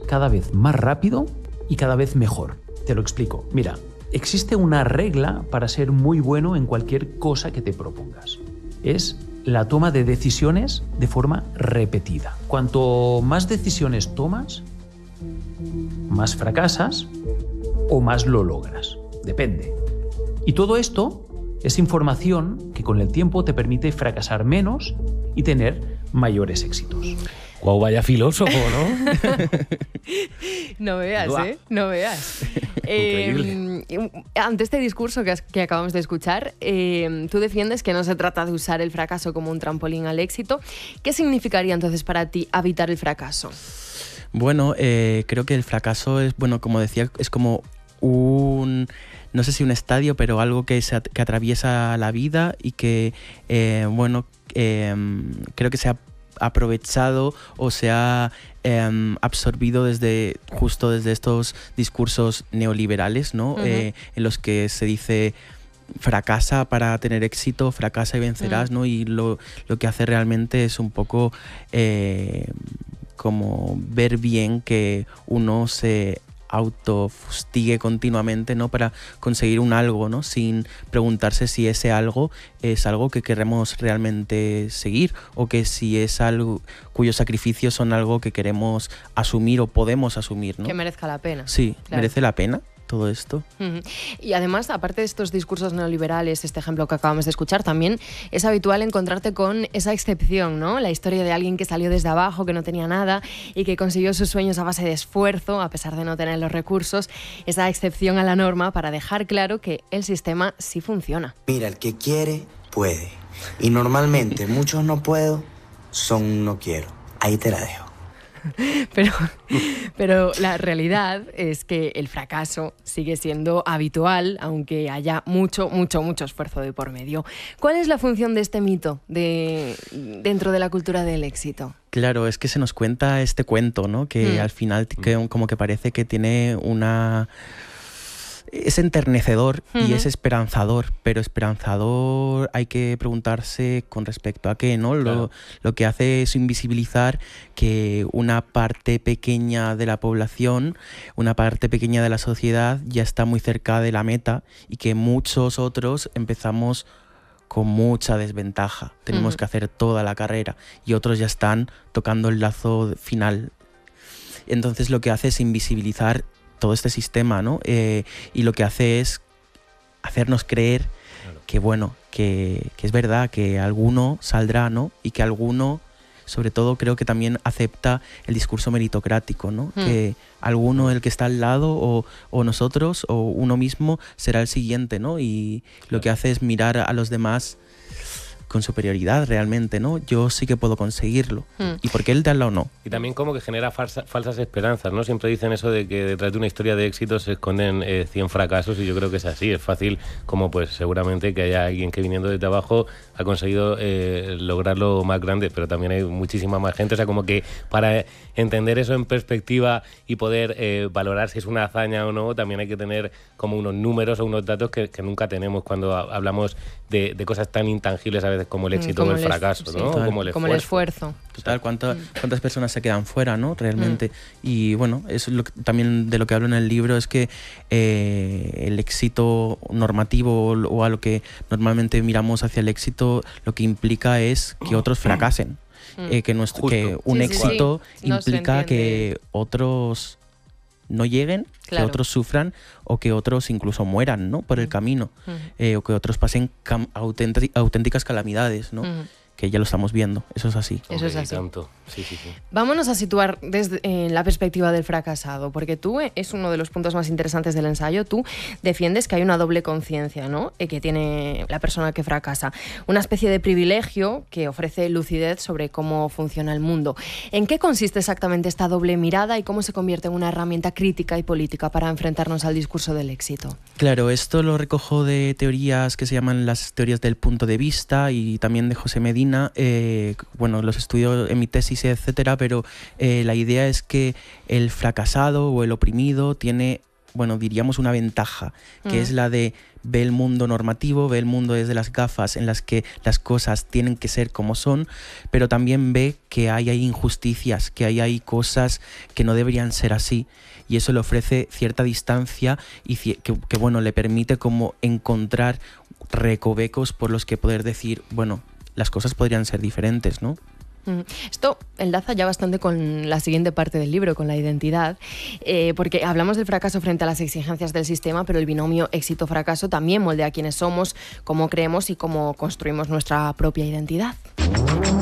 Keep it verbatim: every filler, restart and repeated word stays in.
cada vez más rápido y cada vez mejor. Te lo explico. Mira, existe una regla para ser muy bueno en cualquier cosa que te propongas. Es la toma de decisiones de forma repetida. Cuanto más decisiones tomas, más fracasas o más lo logras. Depende. Y todo esto es información que con el tiempo te permite fracasar menos y tener mayores éxitos. Guau, vaya filósofo, ¿no? No veas, Buah. ¿eh? No veas. Increíble. Eh, ante este discurso que, has- que acabamos de escuchar, eh, tú defiendes que no se trata de usar el fracaso como un trampolín al éxito. ¿Qué significaría entonces para ti evitar el fracaso? Bueno, eh, creo que el fracaso es, bueno, como decía, es como un, no sé si un estadio, pero algo que, se, at- que atraviesa la vida y que, eh, bueno, eh, creo que se ha aprovechado o se ha eh, absorbido desde justo desde estos discursos neoliberales, ¿no? Ujú. Eh, en los que se dice fracasa para tener éxito, fracasa y vencerás, Mm. ¿no? Y lo, lo que hace realmente es un poco eh, como ver bien que uno se autofustigue continuamente, ¿no? Para conseguir un algo, ¿no? Sin preguntarse si ese algo es algo que queremos realmente seguir o que si es algo cuyos sacrificios son algo que queremos asumir o podemos asumir, ¿no? Que merezca la pena. Sí, Claro. merece la pena todo esto. Ujú. Y además, aparte de estos discursos neoliberales, este ejemplo que acabamos de escuchar, también es habitual encontrarte con esa excepción, ¿no? La historia de alguien que salió desde abajo, que no tenía nada y que consiguió sus sueños a base de esfuerzo, a pesar de no tener los recursos. Esa excepción a la norma para dejar claro que el sistema sí funciona. Mira, el que quiere, puede. Y normalmente muchos no puedo son un no quiero. Ahí te la dejo. Pero, pero la realidad es que el fracaso sigue siendo habitual, aunque haya mucho, mucho, mucho esfuerzo de por medio. ¿Cuál es la función de este mito de, dentro de la cultura del éxito? Claro, es que se nos cuenta este cuento, ¿no? Que Mm. al final que, como que parece que tiene una... Es enternecedor y Ujú. es esperanzador, pero esperanzador hay que preguntarse con respecto a qué, ¿no? Lo, Claro. lo que hace es invisibilizar que una parte pequeña de la población, una parte pequeña de la sociedad ya está muy cerca de la meta y que muchos otros empezamos con mucha desventaja. Tenemos Ujú. que hacer toda la carrera y otros ya están tocando el lazo final. Entonces lo que hace es invisibilizar todo este sistema, ¿no? Eh, y lo que hace es hacernos creer Claro. que, bueno, que, que es verdad, que alguno saldrá, ¿no? Y que alguno, sobre todo, creo que también acepta el discurso meritocrático, ¿no? Mm. Que alguno, el que está al lado, o, o nosotros, o uno mismo, será el siguiente, ¿no? Y lo que hace es mirar a los demás con superioridad realmente, ¿no? Yo sí que puedo conseguirlo. Mm. ¿Y por qué el de al lado no? Y también como que genera falsa- falsas esperanzas, ¿no? Siempre dicen eso de que detrás de una historia de éxito se esconden eh, cien fracasos y yo creo que es así. Es fácil como pues seguramente que haya alguien que viniendo desde abajo ha conseguido eh, lograrlo más grande, pero también hay muchísima más gente. O sea, como que para entender eso en perspectiva y poder eh, valorar si es una hazaña o no, también hay que tener como unos números o unos datos que, que nunca tenemos cuando ha- hablamos de, de cosas tan intangibles a veces como el éxito Como o el el es- fracaso, sí. ¿no? Total. Como el Como el esfuerzo. esfuerzo. Total, ¿cuánta- ¿cuántas personas se quedan fuera, ¿no? Realmente. Y bueno, eso es lo que- también de lo que hablo en el libro, es que eh, el éxito normativo o, o a lo que normalmente miramos hacia el éxito, lo que implica es que otros fracasen. Mm. Eh, que, nuestro, Justo. que un Sí, sí, sí. éxito No se implica entiende. que otros no lleguen, Claro. que otros sufran o que otros incluso mueran, ¿no? Por el Mm. camino. Ujú. Eh, o que otros pasen cam- auténti- auténticas calamidades, ¿no? Ujú. Que ya lo estamos viendo, eso es así. Eso es Hombre, y así. tanto. Sí, sí, sí. Vámonos a situar desde eh, la perspectiva del fracasado, porque tú, eh, es uno de los puntos más interesantes del ensayo, tú defiendes que hay una doble conciencia, ¿no? Eh, que tiene la persona que fracasa. Una especie de privilegio que ofrece lucidez sobre cómo funciona el mundo. ¿En qué consiste exactamente esta doble mirada y cómo se convierte en una herramienta crítica y política para enfrentarnos al discurso del éxito? Claro, esto lo recojo de teorías que se llaman las teorías del punto de vista y también de José Medina. Eh, bueno, los estudio en mi tesis, etcétera, pero eh, la idea es que el fracasado o el oprimido tiene bueno, diríamos una ventaja, que Mm. es la de ve el mundo normativo, ve el mundo desde las gafas en las que las cosas tienen que ser como son, pero también ve que hay, hay injusticias, que hay, hay cosas que no deberían ser así, y eso le ofrece cierta distancia y que, que bueno, le permite como encontrar recovecos por los que poder decir, bueno, las cosas podrían ser diferentes, ¿no? Esto enlaza ya bastante con la siguiente parte del libro, con la identidad, eh, porque hablamos del fracaso frente a las exigencias del sistema, pero el binomio éxito-fracaso también moldea quiénes somos, cómo creemos y cómo construimos nuestra propia identidad.